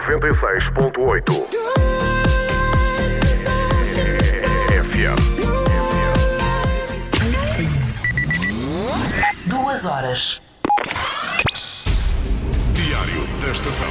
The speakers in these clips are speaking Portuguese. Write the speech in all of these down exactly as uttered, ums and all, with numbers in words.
noventa e seis ponto oito. F M. Duas horas. Diário da Estação.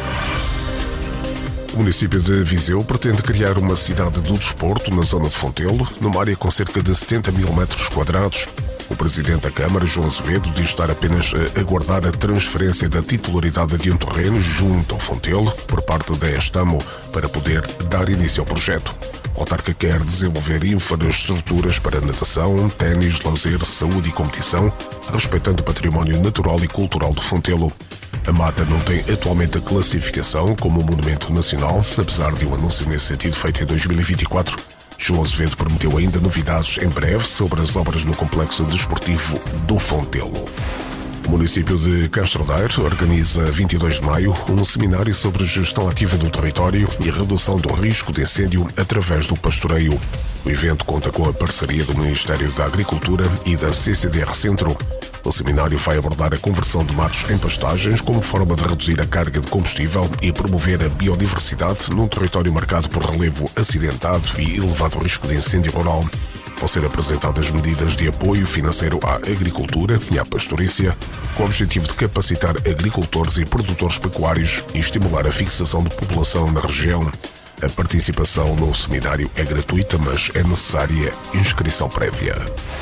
O município de Viseu pretende criar uma cidade do desporto na zona de Fontelo, numa área com cerca de setenta mil metros quadrados. O presidente da Câmara, João Azevedo, diz estar apenas a aguardar a transferência da titularidade de um terreno junto ao Fontelo por parte da Estamo para poder dar início ao projeto. O autarca quer desenvolver infraestruturas para natação, ténis, lazer, saúde e competição, respeitando o património natural e cultural do Fontelo. A mata não tem atualmente a classificação como monumento nacional, apesar de um anúncio nesse sentido feito em dois mil e vinte e quatro. João Azevedo prometeu ainda novidades em breve sobre as obras no complexo desportivo do Fontelo. O município de Castro Daire organiza, vinte e dois de maio, um seminário sobre gestão ativa do território e redução do risco de incêndio através do pastoreio. O evento conta com a parceria do Ministério da Agricultura e da C C D R Centro. O seminário vai abordar a conversão de matos em pastagens como forma de reduzir a carga de combustível e promover a biodiversidade num território marcado por relevo acidentado e elevado risco de incêndio rural. Vão ser apresentadas medidas de apoio financeiro à agricultura e à pastorícia, com o objetivo de capacitar agricultores e produtores pecuários e estimular a fixação de população na região. A participação no seminário é gratuita, mas é necessária inscrição prévia.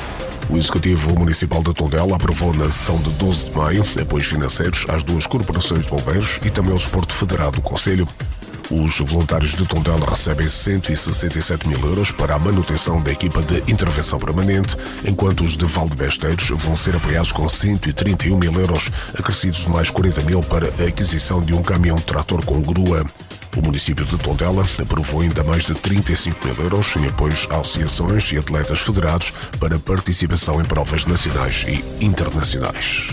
O Executivo Municipal de Tondela aprovou na sessão de doze de maio apoios financeiros às duas corporações de bombeiros e também ao Desporto Federado do Concelho. Os voluntários de Tondela recebem cento e sessenta e sete mil euros para a manutenção da equipa de intervenção permanente, enquanto os de Valdebesteiros vão ser apoiados com cento e trinta e um mil euros, acrescidos de mais quarenta mil para a aquisição de um caminhão-trator com grua. O município de Tondela aprovou ainda mais de trinta e cinco mil euros em apoios a associações e atletas federados para participação em provas nacionais e internacionais.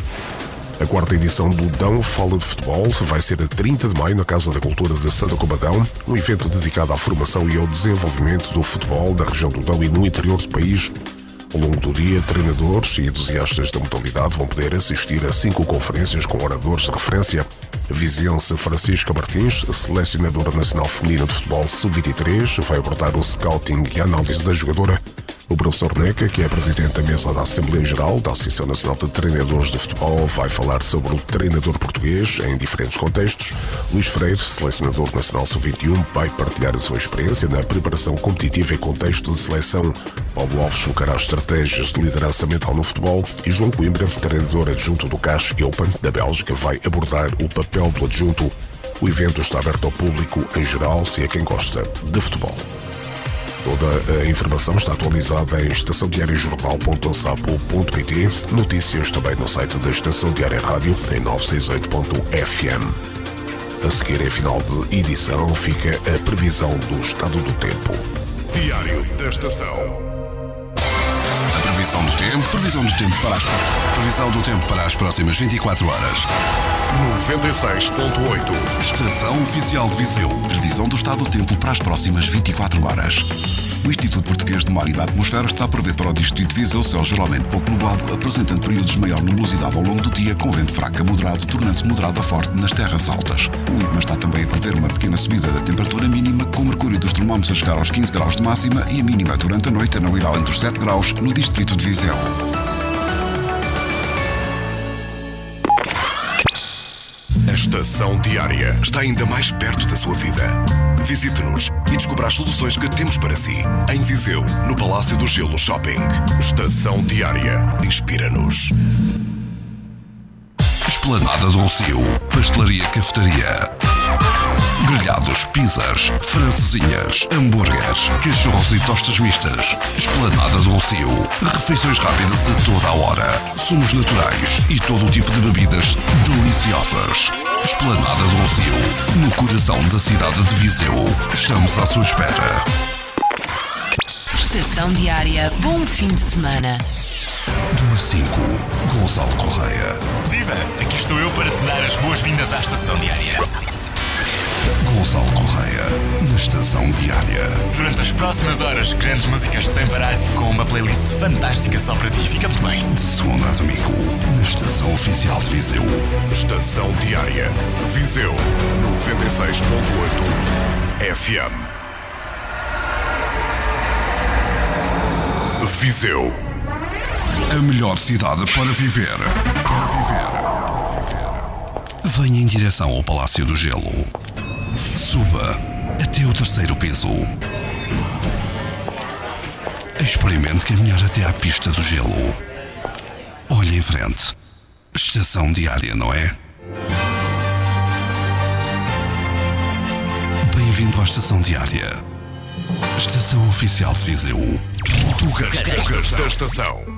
A quarta edição do Dão Fala de Futebol vai ser a trinta de maio na Casa da Cultura de Santa Combadão, um evento dedicado à formação e ao desenvolvimento do futebol da região do Dão e no interior do país. Ao longo do dia, treinadores e entusiastas da modalidade vão poder assistir a cinco conferências com oradores de referência. A viziense Francisca Martins, selecionadora nacional feminina de futebol sub vinte e três, vai abordar o scouting e a análise da jogadora. O professor Neca, que é presidente da mesa da Assembleia Geral da Associação Nacional de Treinadores de Futebol, vai falar sobre o treinador português em diferentes contextos. Luís Freire, selecionador nacional sub vinte e um, vai partilhar a sua experiência na preparação competitiva em contexto de seleção. Paulo Alves focará estratégias de liderança mental no futebol e João Coimbra, treinador adjunto do C A S Eupen da Bélgica, vai abordar o papel do adjunto. O evento está aberto ao público em geral e a quem gosta de futebol. Toda a informação está atualizada em estação diário jornal ponto sapo ponto pt, notícias também no site da Estação Diária Rádio em novecentos e sessenta e oito ponto f m. A seguir, em final de edição, fica a previsão do estado do tempo. Diário da Estação. Previsão do tempo, previsão do tempo para as previsão do tempo para as próximas vinte e quatro horas. noventa e seis ponto oito. Estação Oficial de Viseu. Previsão do estado do tempo para as próximas vinte e quatro horas. O Instituto Português de Mar e da Atmosfera está a prever para o distrito de Viseu céu geralmente pouco nublado, apresentando períodos de maior nebulosidade ao longo do dia, com vento fraco a moderado, tornando-se moderado a forte nas terras altas. O IPMA está também a prever uma pequena subida da temperatura mínima, com o mercúrio dos termómetros a chegar aos quinze graus de máxima e a mínima durante a noite a não ir além dos sete graus no distrito de Viseu. A Estação Diária está ainda mais perto da sua vida. Visite-nos e descubra as soluções que temos para si. Em Viseu, no Palácio do Gelo Shopping. Estação Diária. Inspira-nos. Esplanada do Rossio. Pastelaria Cafetaria. Grelhados, pizzas, francesinhas, hambúrgueres, cachorros e tostas mistas. Esplanada do Rossio. Refeições rápidas a toda a hora. Sumos naturais e todo o tipo de bebidas deliciosas. Esplanada do Rossio. No coração da cidade de Viseu. Estamos à sua espera. Estação Diária. Bom fim de semana. Duas cinco. Gonçalo Correia. Viva! Aqui estou eu para te dar as boas-vindas à Estação Diária. Gonçalo Correia, na Estação Diária. Durante as próximas horas, grandes músicas sem parar, com uma playlist fantástica só para ti. Fica muito bem. De segunda a domingo, na Estação Oficial de Viseu. Estação Diária. Viseu noventa e seis ponto oito F M. Viseu. A melhor cidade para viver. Para viver. Para viver. Venha em direção ao Palácio do Gelo. Suba até o terceiro piso. Experimente caminhar até à pista do gelo. Olhe em frente. Estação Diária, não é? Bem-vindo à Estação Diária. Estação Oficial de Viseu. Tugas da Estação.